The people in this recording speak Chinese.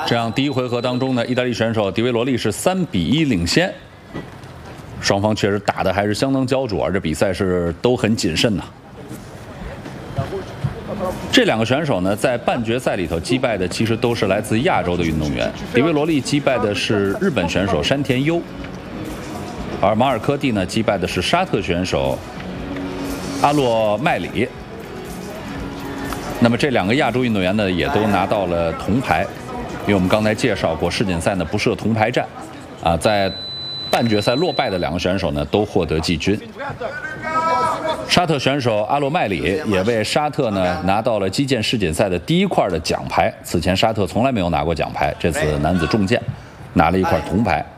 这样第一回合当中呢，意大利选手迪维罗利是3-1领先。双方确实打得还是相当焦灼，而这比赛是都很谨慎呐。这两个选手呢，在半决赛里头击败的其实都是来自亚洲的运动员。迪维罗利击败的是日本选手山田优，而马尔科蒂呢击败的是沙特选手阿洛麦里。那么这两个亚洲运动员呢，也都拿到了铜牌，因为我们刚才介绍过，世锦赛呢不设铜牌战，在半决赛落败的两个选手呢都获得季军。沙特选手阿洛麦里也为沙特呢拿到了击剑世锦赛的第一块的奖牌，此前沙特从来没有拿过奖牌，这次男子重剑拿了一块铜牌。